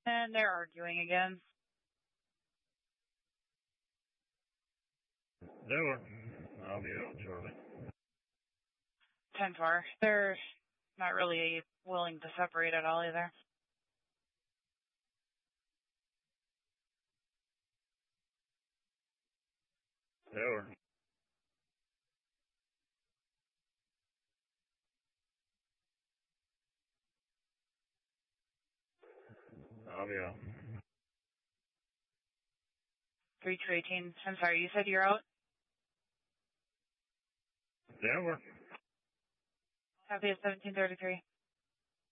And they're arguing again. I'll be out shortly. 10-4. They're not really willing to separate at all either. I'll be out. 3218. I'm sorry, you said you're out? Denver. Copy at 1733.